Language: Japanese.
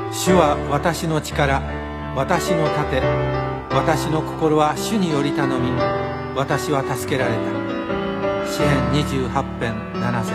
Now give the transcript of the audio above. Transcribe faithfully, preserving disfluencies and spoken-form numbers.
主は私の力、私の盾、私の心は主により頼み、私は助けられた。詩編にじゅうはち編なな節。